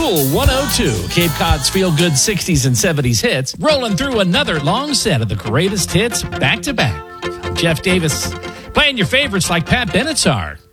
Cool 102, Cape Cod's feel-good 60s and 70s hits, rolling through another long set of the greatest hits back-to-back. I'm Jeff Davis, playing your favorites like Pat Benatar.